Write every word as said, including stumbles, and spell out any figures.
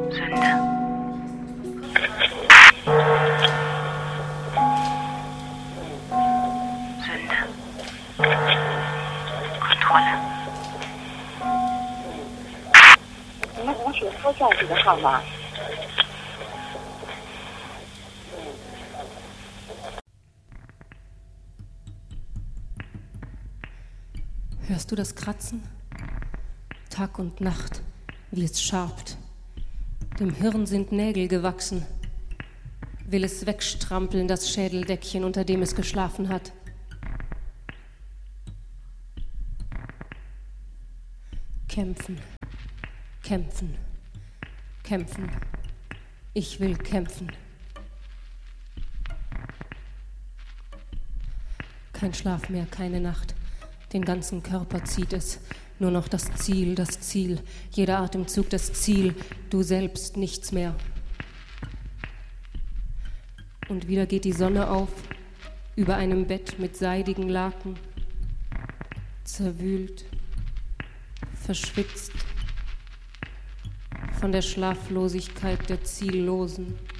Sünde. Sünde. Kontrolle. 你们同时说下这个号码。 Hörst du das Kratzen? Tag und Nacht, wie es schabt. Dem Hirn sind Nägel gewachsen. Will es wegstrampeln, das Schädeldeckchen, unter dem es geschlafen hat. Kämpfen, kämpfen, kämpfen. Ich will kämpfen. Kein Schlaf mehr, keine Nacht. Den ganzen Körper zieht es. Nur noch das Ziel, das Ziel. Jeder Atemzug das Ziel. Du selbst nichts mehr. Und wieder geht die Sonne auf. Über einem Bett mit seidigen Laken. Zerwühlt. Verschwitzt. Von der Schlaflosigkeit der Ziellosen.